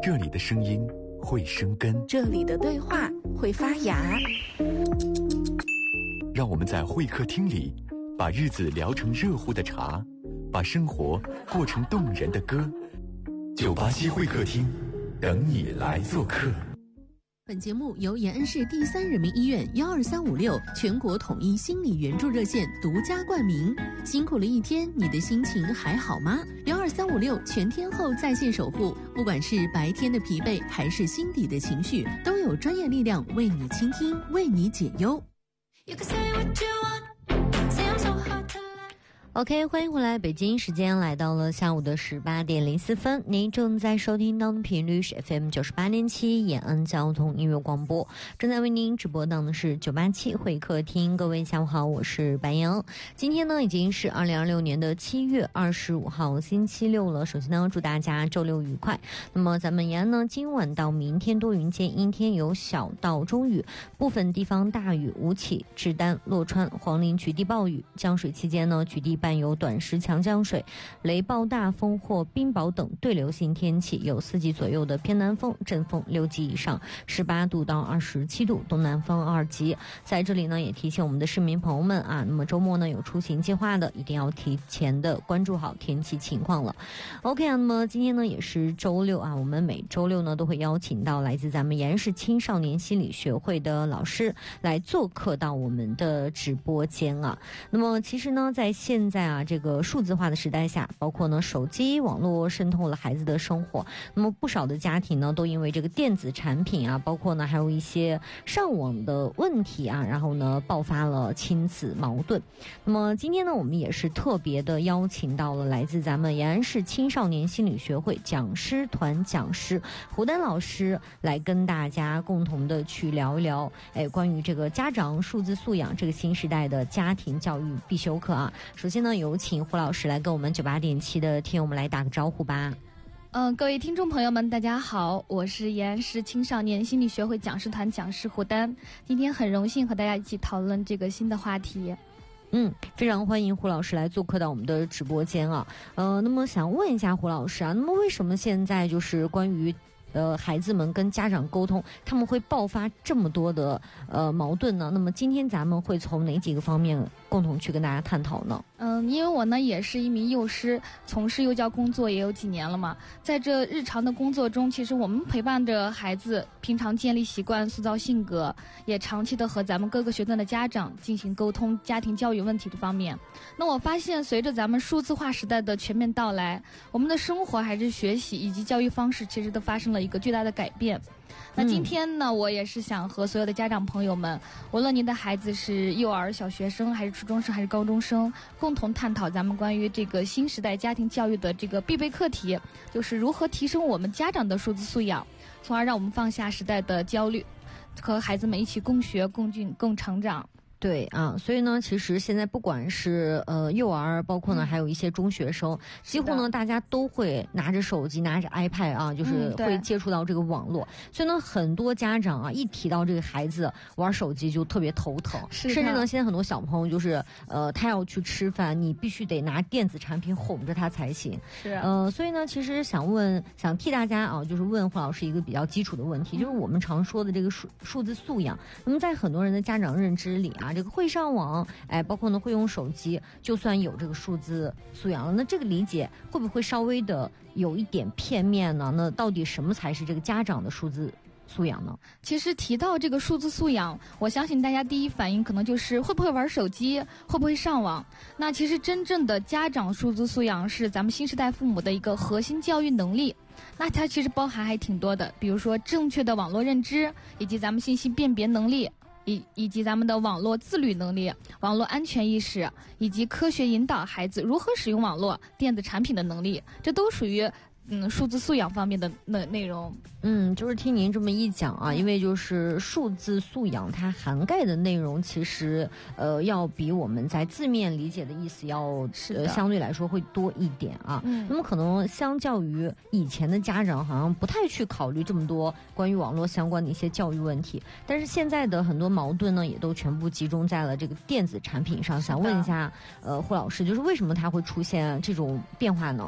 这里的声音会生根， 这里的对话会发芽。 让我们在会客厅里把日子聊成热乎的茶，把生活过成动人的歌。987会客厅，等你来做客。 本节目由延安市第3人民医院12356全国统一心理援助热线独家冠名。辛苦了一天，你的心情还好吗？12356全天候在线守护，不管是白天的疲惫还是心底的情绪，都有专业力量为你倾听，为你解忧。 OK， 欢迎回来，北京时间来到了下午的18点04分，您正在收听到的频率是 FM 98.7延安交通音乐广播，正在为您直播到的是987会客厅。各位下午好，我是白杨。今天呢已经是2026年的7月25号星期六了，首先呢祝大家周六愉快。那么咱们延安呢今晚到明天多云间阴天，有小到中雨，部分地方大雨吴起、志丹、洛川、黄陵局地暴雨，降水期间呢局地伴有短时强降水、雷暴大风或冰雹等对流性天气，有4级左右的偏南风，阵风6级以上，18度到27度，东南风2级。在这里呢也提醒我们的市民朋友们啊，那么周末呢有出行计划的一定要提前的关注好天气情况了。 OK 啊，那么今天呢也是周六啊，我们每周六呢都会邀请到来自咱们延安市青少年心理学会的老师来做客到我们的直播间啊。那么其实呢在现在啊这个数字化的时代下，包括呢手机网络渗透了孩子的生活，那么不少的家庭呢都因为这个电子产品啊，包括呢还有一些上网的问题啊，然后呢爆发了亲子矛盾。那么今天呢我们也是特别的邀请到了来自咱们延安市青少年心理学会讲师团讲师胡丹老师来跟大家共同的去聊一聊关于这个家长数字素养这个新时代的家庭教育必修课啊。首先呢有请胡老师来跟我们98.7的听友们来打个招呼吧。 各位听众朋友们大家好，我是延安市青少年心理学会讲师团讲师胡丹，今天很荣幸和大家一起讨论这个新的话题。 非常欢迎胡老师来做客到我们的直播间啊。那么想问一下胡老师啊，那么为什么现在就是关于孩子们跟家长沟通，他们会爆发这么多的矛盾呢？那么今天咱们会从哪几个方面共同去跟大家探讨呢？ 因为我呢也是一名幼师，从事幼教工作也有几年了嘛。在这日常的工作中，其实我们陪伴着孩子，平常建立习惯、塑造性格，也长期的和咱们各个学段的家长进行沟通家庭教育问题的方面。那我发现，随着咱们数字化时代的全面到来，我们的生活还是学习以及教育方式，其实都发生了一个巨大的改变。那今天呢，我也是想和所有的家长朋友们，无论您的孩子是幼儿、小学生，还是初中生，还是高中生，共同探讨咱们关于这个新时代家庭教育的这个必备课题，就是如何提升我们家长的数字素养，从而让我们放下时代的焦虑，和孩子们一起共学、共进、共成长。 对啊，所以呢其实现在不管是幼儿，包括呢还有一些中学生，几乎呢大家都会拿着手机拿着 iPad 啊，就是会接触到这个网络。所以呢很多家长啊一提到这个孩子玩手机就特别头疼，甚至呢现在很多小朋友就是他要去吃饭，你必须得拿电子产品哄着他才行。 是所以呢其实想替大家啊就是问胡老师一个比较基础的问题，就是我们常说的这个数字素养。那么在很多人的家长认知里啊，这个会上网，包括呢会用手机，就算有这个数字素养了。那这个理解会不会稍微的有一点片面呢？那到底什么才是这个家长的数字素养呢？ 其实提到这个数字素养，我相信大家第一反应可能就是会不会玩手机，会不会上网。那其实真正的家长数字素养是咱们新时代父母的一个核心教育能力。那它其实包含还挺多的，比如说正确的网络认知，以及咱们信息辨别能力，以及咱们的网络自律能力、网络安全意识，以及科学引导孩子如何使用网络电子产品的能力，这都属于数字素养方面的内容。 就是听您这么一讲啊，因为就是数字素养它涵盖的内容其实要比我们在字面理解的意思要相对来说会多一点啊。那么可能相较于以前的家长好像不太去考虑这么多关于网络相关的一些教育问题，但是现在的很多矛盾呢也都全部集中在了这个电子产品上。想问一下胡老师，就是为什么它会出现这种变化呢？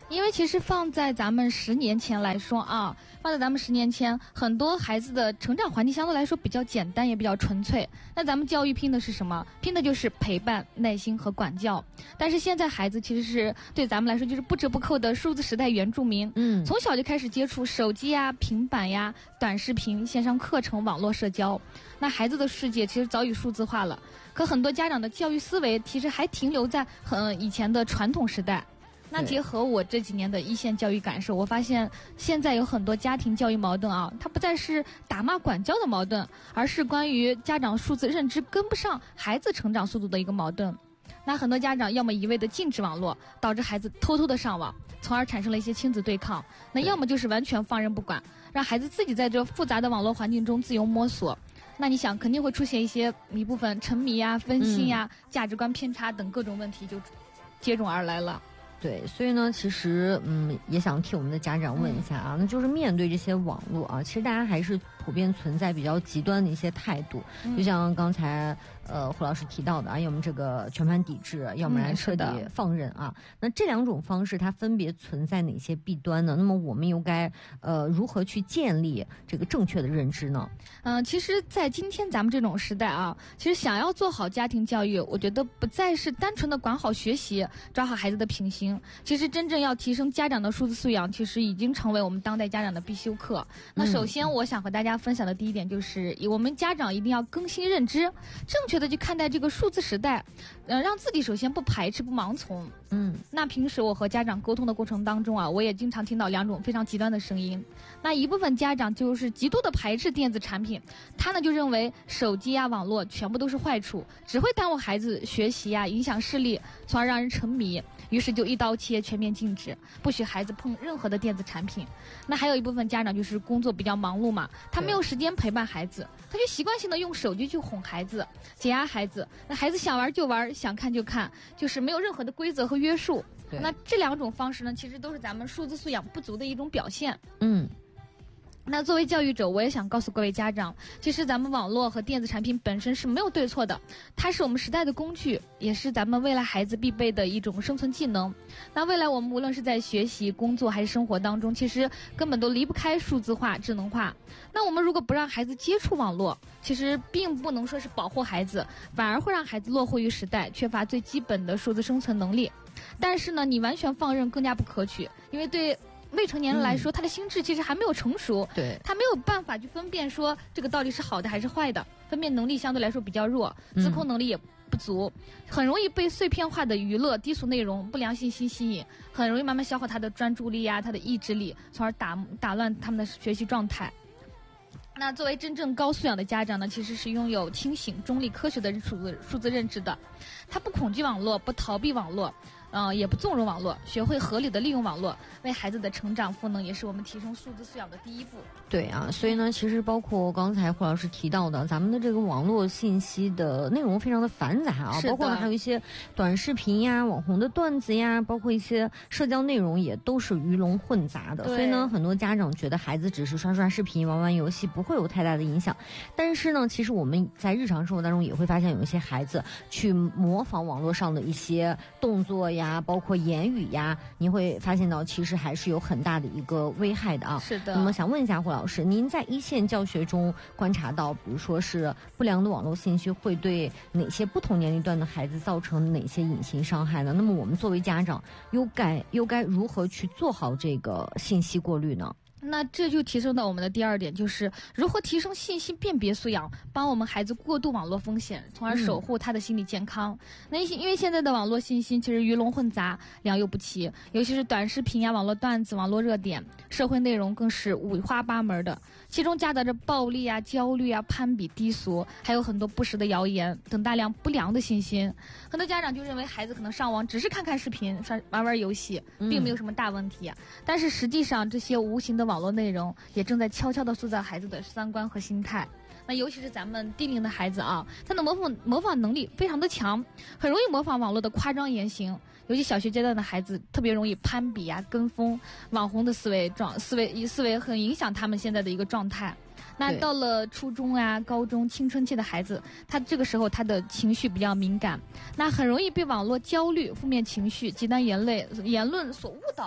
因为其实放在咱们10年前来说啊，很多孩子的成长环境相对来说比较简单，也比较纯粹。那咱们教育拼的是什么？拼的就是陪伴、耐心和管教。但是现在孩子其实是对咱们来说就是不折不扣的数字时代原住民，从小就开始接触手机呀、平板呀、短视频、线上课程、网络社交。那孩子的世界其实早已数字化了，可很多家长的教育思维其实还停留在以前的传统时代。那结合我这几年的一线教育感受，我发现现在有很多家庭教育矛盾啊，它不再是打骂管教的矛盾，而是关于家长数字认知跟不上孩子成长速度的一个矛盾。那很多家长要么一味的禁止网络，导致孩子偷偷的上网，从而产生了一些亲子对抗；那要么就是完全放任不管，让孩子自己在这复杂的网络环境中自由摸索。那你想，肯定会出现一部分沉迷呀、分心呀、价值观偏差等各种问题就接踵而来了。 对，所以呢，其实也想替我们的家长问一下啊，那就是面对这些网络啊，其实大家还是普遍存在比较极端的一些态度，就像刚才胡老师提到的啊，要么这个全盘抵制，要不然彻底放任啊。那这两种方式它分别存在哪些弊端呢？那么我们又该如何去建立这个正确的认知呢？ 其实在今天咱们这种时代啊，其实想要做好家庭教育，我觉得不再是单纯的管好学习，抓好孩子的品行，其实真正要提升家长的数字素养，其实已经成为我们当代家长的必修课。那首先我想和大家分享的第一点就是，我们家长一定要更新认知，正确的去看待这个数字时代，让自己首先不排斥、不盲从。那平时我和家长沟通的过程当中啊，我也经常听到2种非常极端的声音。那一部分家长就是极度的排斥电子产品，他呢就认为手机啊、网络全部都是坏处，只会耽误孩子学习啊，影响视力，从而让人沉迷。于是就一刀切，全面禁止，不许孩子碰任何的电子产品。那还有一部分家长就是工作比较忙碌嘛，他没有时间陪伴孩子，他就习惯性的用手机去哄孩子、解压孩子。那孩子想玩就玩，想看就看，就是没有任何的规则和约束。那这2种方式呢，其实都是咱们数字素养不足的一种表现。那作为教育者，我也想告诉各位家长，其实咱们网络和电子产品本身是没有对错的，它是我们时代的工具，也是咱们未来孩子必备的一种生存技能。那未来我们无论是在学习、工作还是生活当中，其实根本都离不开数字化、智能化。那我们如果不让孩子接触网络，其实并不能说是保护孩子，反而会让孩子落后于时代，缺乏最基本的数字生存能力。但是呢，你完全放任更加不可取，因为对未成年人来说，他的心智其实还没有成熟，他没有办法去分辨说这个到底是好的还是坏的，分辨能力相对来说比较弱，自控能力也不足，很容易被碎片化的娱乐、低俗内容、不良信息吸引，很容易慢慢消耗他的专注力啊、他的意志力，从而打乱他们的学习状态。那作为真正高素养的家长呢，其实是拥有清醒、中立、科学的数字认知的，他不恐惧网络，不逃避网络。也不纵容网络，学会合理的利用网络，为孩子的成长赋能，也是我们提升数字素养的第一步。 对啊，所以呢，其实包括刚才胡老师提到的，咱们的这个网络信息的内容非常的繁杂啊，包括呢还有一些短视频呀、网红的段子呀，包括一些社交内容也都是鱼龙混杂的。所以呢，很多家长觉得孩子只是刷刷视频、玩玩游戏，不会有太大的影响。但是呢，其实我们在日常生活当中也会发现，有一些孩子去模仿网络上的一些动作呀。包括言语呀，你会发现到其实还是有很大的一个危害的啊。 是的。 那么想问一下胡老师，您在一线教学中观察到，比如说是不良的网络信息会对哪些不同年龄段的孩子造成哪些隐形伤害呢？那么我们作为家长又该如何去做好这个信息过滤呢？ 那这就提升到我们的第2点，就是如何提升信息辨别素养，帮我们孩子过渡网络风险，从而守护他的心理健康。那因为现在的网络信息其实鱼龙混杂、良莠不齐，尤其是短视频呀、网络段子、网络热点、社会内容更是五花八门的，其中夹杂着暴力啊、焦虑啊、攀比、低俗，还有很多不实的谣言等大量不良的信息。很多家长就认为孩子可能上网只是看看视频、玩玩游戏，并没有什么大问题。但是实际上，这些无形的网络内容也正在悄悄地塑造孩子的三观和心态。那尤其是咱们低龄的孩子啊，他的模仿能力非常的强，很容易模仿网络的夸张言行。尤其小学阶段的孩子特别容易攀比啊、跟风，网红的思维很影响他们现在的一个状态。那到了初中啊、高中青春期的孩子，他这个时候他的情绪比较敏感，那很容易被网络焦虑、负面情绪、极端言论所误导，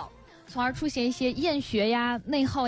从而出现一些厌学呀、内耗